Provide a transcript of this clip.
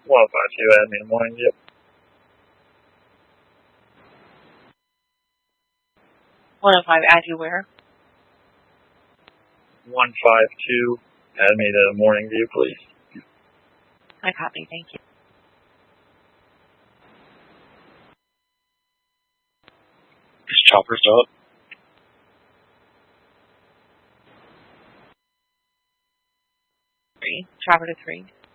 1052, add me to morning view. 105, add you where? 152, add me to morning view, please. I copy, thank you. Is Chopper's up? Three. Chopper to 3.